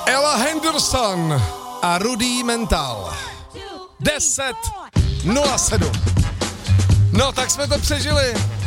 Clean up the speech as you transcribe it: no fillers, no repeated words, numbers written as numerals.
Ella Henderson a Rudý Mental. 10:07. No tak jsme to přežili.